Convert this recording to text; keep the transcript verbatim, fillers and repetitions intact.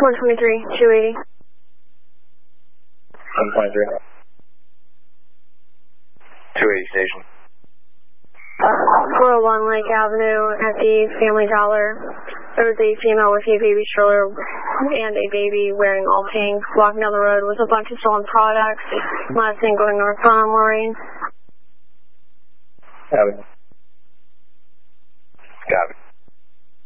one twenty-three, two eighty. one twenty-three. two eighty station. four oh one Lake Avenue at the Family Dollar. There was a female with a baby stroller and a baby wearing all pink walking down the road with a bunch of stolen products. Last thing going northbound, Maureen. Copy. Copy.